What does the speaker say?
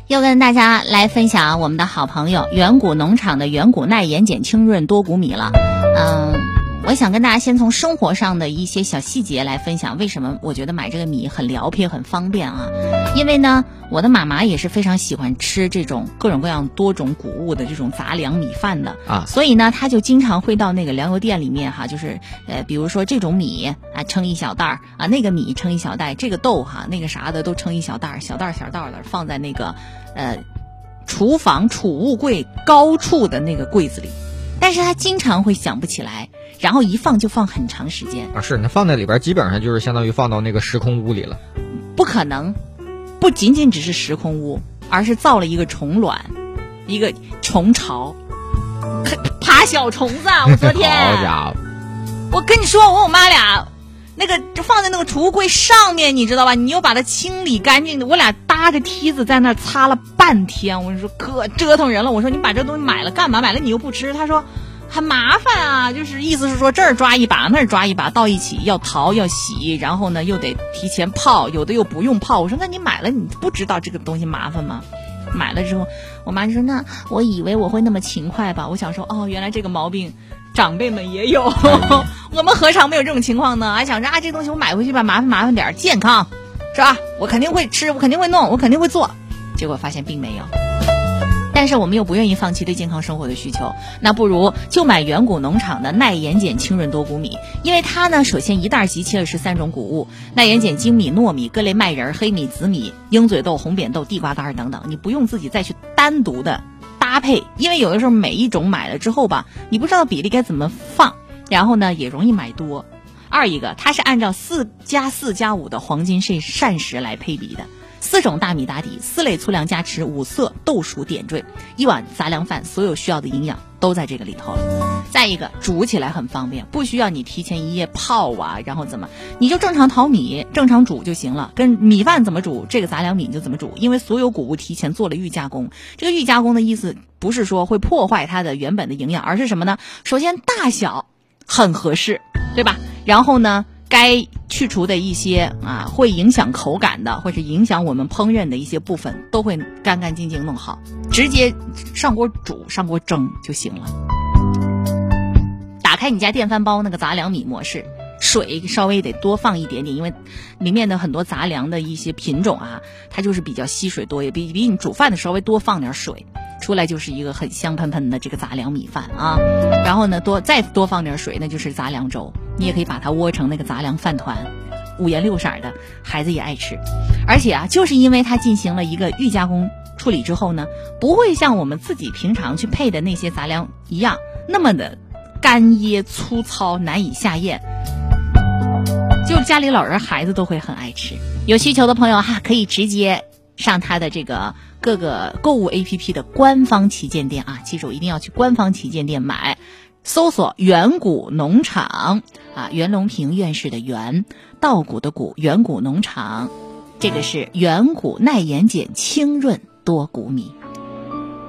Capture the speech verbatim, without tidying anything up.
又跟大家来分享我们的好朋友远谷农场的远谷耐盐碱清润多谷米了。嗯，我想跟大家先从生活上的一些小细节来分享，为什么我觉得买这个米很疗皮很方便啊。因为呢我的妈妈也是非常喜欢吃这种各种各样多种谷物的这种杂粮米饭的啊，所以呢她就经常会到那个粮油店里面哈，就是呃比如说这种米啊称一小袋啊，那个米称一小袋，这个豆哈那个啥的都称一小袋，小袋小袋的放在那个呃厨房储物柜高处的那个柜子里，但是她经常会想不起来，然后一放就放很长时间啊。是，那放在里边基本上就是相当于放到那个时空屋里了。 不可能，不仅仅只是时空屋，而是造了一个虫卵，一个虫巢，爬小虫子啊！我昨天， 好家伙， 我跟你说，我我妈俩那个就放在那个储物柜上面，你知道吧？你又把它清理干净的，我俩搭着梯子在那儿擦了半天。我跟你说，可折腾人了。我说你把这东西买了干嘛？买了你又不吃？他说很麻烦啊，就是意思是说这儿抓一把那儿抓一把到一起，要淘要洗，然后呢又得提前泡，有的又不用泡。我说那你买了你不知道这个东西麻烦吗？买了之后我妈就说那我以为我会那么勤快吧。我想说哦，原来这个毛病长辈们也有我们何尝没有这种情况呢？还想着啊这东西我买回去吧麻烦麻烦点，健康是吧，我肯定会吃，我肯定会弄，我肯定会做，结果发现并没有。但是我们又不愿意放弃对健康生活的需求，那不如就买远谷农场的耐盐碱清润多谷米。因为它呢首先一袋集齐了十三种谷物，耐盐碱精米、糯米、各类麦仁、黑米、紫米、鹰嘴豆、红扁豆、地瓜干等等，你不用自己再去单独的搭配，因为有的时候每一种买了之后吧，你不知道比例该怎么放，然后呢也容易买多。二一个它是按照四加四加五的黄金膳食来配比的，四种大米打底，四类粗粮加持，五色豆薯点缀，一碗杂粮饭，所有需要的营养都在这个里头了。再一个煮起来很方便，不需要你提前一夜泡啊，然后怎么你就正常淘米正常煮就行了，跟米饭怎么煮这个杂粮米就怎么煮，因为所有谷物提前做了预加工。这个预加工的意思不是说会破坏它的原本的营养，而是什么呢？首先大小很合适，对吧？然后呢该去除的一些啊会影响口感的或者影响我们烹饪的一些部分都会干干净净弄好，直接上锅煮上锅蒸就行了。打开你家电饭煲那个杂粮米模式，水稍微得多放一点点，因为里面的很多杂粮的一些品种啊它就是比较吸水多，也比比你煮饭的稍微多放点水，出来就是一个很香喷喷的这个杂粮米饭啊。然后呢多再多放点水那就是杂粮粥，你也可以把它窝成那个杂粮饭团，五颜六色的，孩子也爱吃。而且啊就是因为它进行了一个预加工处理之后呢，不会像我们自己平常去配的那些杂粮一样那么的干噎粗糙难以下咽，就家里老人孩子都会很爱吃。有需求的朋友哈可以直接上他的这个各个购物 A P P 的官方旗舰店啊，记住一定要去官方旗舰店买，搜索远谷农场啊，袁隆平院士的袁，稻谷的谷，远谷农场，这个是远谷耐盐碱清润多谷米。